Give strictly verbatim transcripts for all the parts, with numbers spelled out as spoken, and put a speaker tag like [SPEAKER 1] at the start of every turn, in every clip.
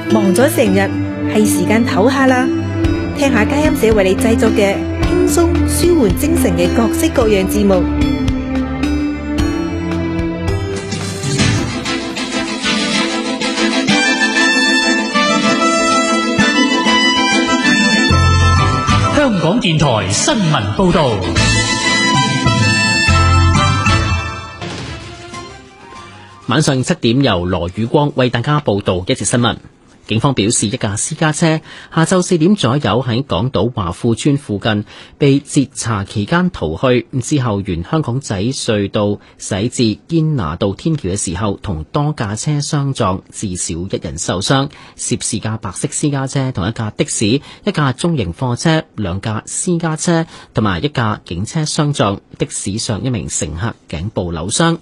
[SPEAKER 1] 忙咗成日，係時間唞下啦。聽下佳音社為你製作嘅輕鬆舒緩精神嘅各式各樣節目。
[SPEAKER 2] 香港電台新聞報道。晚上七點，由羅宇光為大家報道一節新聞。警方表示，一架私家車下晝四點左右喺港島華富村附近被截查期間逃去，之後沿香港仔隧道駛至堅拿道天橋嘅時候，同多架車相撞，至少一人受傷。涉事架白色私家車同一架的士、一架中型貨車、兩架私家車同埋一架警車相撞，的士上一名乘客頸部扭傷。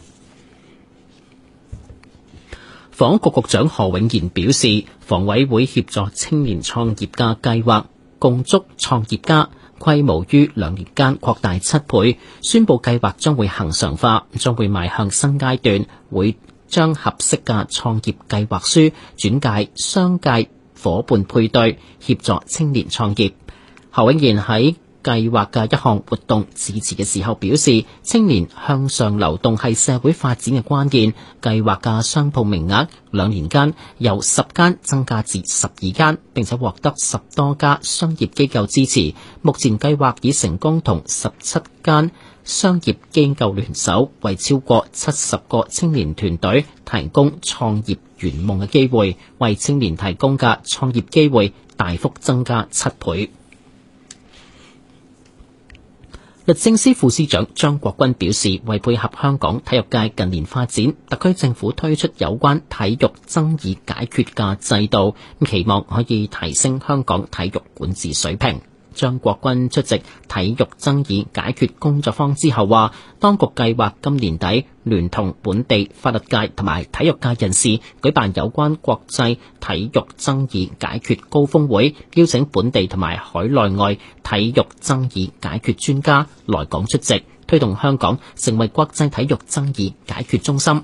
[SPEAKER 2] 房屋局局長何永賢表示，房委會協助青年創業嘅計劃共築創業家規模於兩年間擴大七倍，宣布計劃將會恆常化，將會邁向新階段，會將合適嘅創業計劃書轉介商界伙伴配對，協助青年創業。何永賢喺計劃嘅一項活動致辭嘅時候表示，青年向上流動係社會發展嘅關鍵。計劃嘅商鋪名額兩年間由十間增加至十二間，並且獲得十多家商業機構支持。目前計劃已成功同十七間商業機構聯手，為超過七十個青年團隊提供創業圓夢嘅機會，為青年提供嘅創業機會大幅增加七倍。律政司副司長張國軍表示，為配合香港體育界近年發展，特區政府推出有關體育爭議解決嘅制度，期望可以提升香港體育管治水平。張國軍出席體育爭議解決工作坊之後話，當局計劃今年底聯同本地法律界同埋體育界人士舉辦有關國際體育爭議解決高峰會，邀請本地同埋海內外體育爭議解決專家來港出席，推動香港成為國際體育爭議解決中心。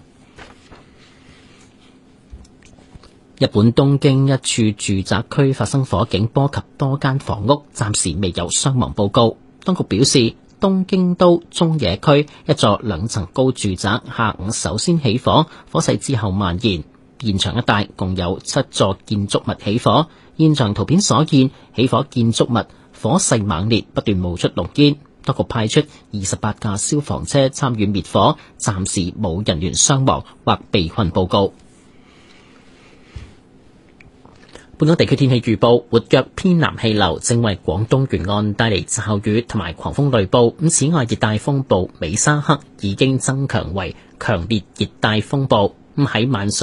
[SPEAKER 2] 日本東京一處住宅區發生火警，波及多間房屋，暫時未有傷亡報告。當局表示，東京都中野區一座兩層高住宅下午首先起火，火勢之後蔓延。現場一帶共有七座建築物起火。現場圖片所見，起火建築物火勢猛烈，不斷冒出濃煙。當局派出二十八架消防車參與滅火，暫時冇人員傷亡或被困報告。本港地區天氣預報，活躍偏南氣流正為廣東沿岸帶嚟驟雨同埋狂風雷暴。咁此外，熱帶風暴美沙克已經增強為強烈熱帶風暴。咁喺晚上